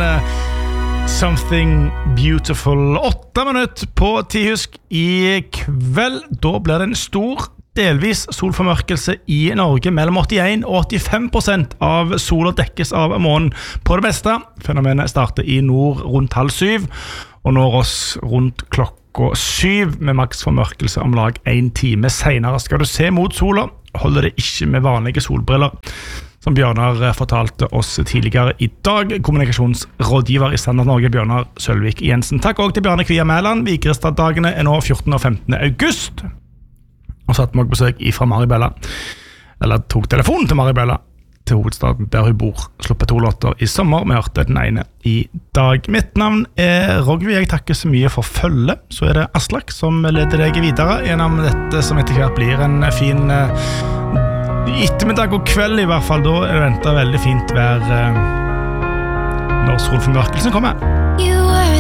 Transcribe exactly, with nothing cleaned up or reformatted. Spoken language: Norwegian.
Something Beautiful. Åtte minutter på tihusk i kveld. Da blir det en stor delvis solformørkelse i Norge. Mellom åttien og åttifem prosent av sola dekkes av månen på det beste. Fenomenet starter i nord rundt halv syv og når oss rundt klokka syv med maksformørkelse om lag en time senere. Skal du se mot sola, holder det ikke med vanlige solbriller, som Bjørnar fortalte oss tidligere i dag. Kommunikasjonsrådgiver i Standard Norge, Bjørnar Sølvik Jensen. Takk også til Bjarne Kvia Mæland. Vigrestad-dagene er nå fjortende og femtende august. Og så hadde vi også besøk fra Maribella, eller tok telefonen til Maribella, til hovedstaden der hun bor. Sluppet to låter i sommer, vi hørte den ene i dag. Mitt navn er Rogvi, jeg takker så mye for følge. Så er det Aslak som leder deg videre gjennom dette som etter hvert blir en fin i ettermiddag og kveld i hvert fall. Da er det ventet veldig fint vær når solformørkelsen kommer. You